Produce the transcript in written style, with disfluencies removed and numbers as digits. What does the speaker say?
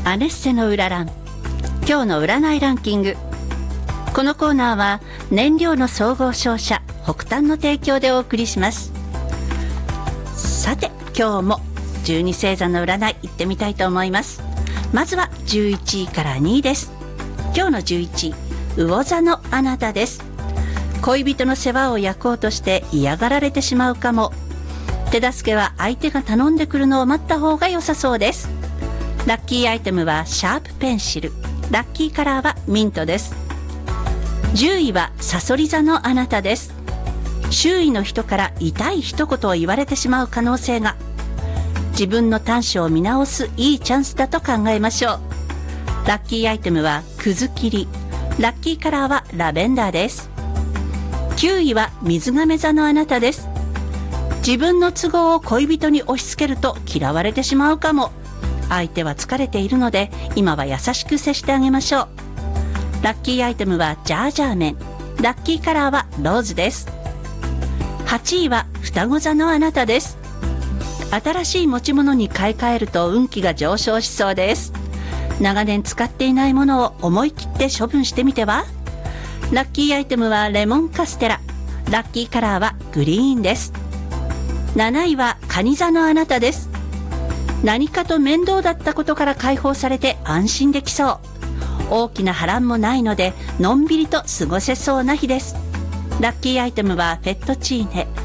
アネッセの裏ラン、今日の占いランキング。このコーナーは燃料の総合商社北端の提供でお送りします。さて今日も12星座の占い行ってみたいと思います。まずは11位から2位です。今日の11位、魚座のあなたです。恋人の世話を焼こうとして嫌がられてしまうかも。手助けは相手が頼んでくるのを待った方が良さそうです。ラッキーアイテムはシャープペンシル、ラッキーカラーはミントです。10位はさそり座のあなたです。周囲の人から痛い一言を言われてしまう可能性が。自分の短所を見直すいいチャンスだと考えましょう。ラッキーアイテムはくず切り、ラッキーカラーはラベンダーです。9位は水亀座のあなたです。自分の都合を恋人に押し付けると嫌われてしまうかも。相手は疲れているので今は優しく接してあげましょう。ラッキーアイテムはジャージャー麺、ラッキーカラーはローズです。8位は双子座のあなたです。新しい持ち物に買い替えると運気が上昇しそうです。長年使っていないものを思い切って処分してみては。ラッキーアイテムはレモンカステラ、ラッキーカラーはグリーンです。7位は蟹座のあなたです。何かと面倒だったことから解放されて安心できそう。大きな波乱もないのでのんびりと過ごせそうな日です。ラッキーアイテムはフェットチーネ、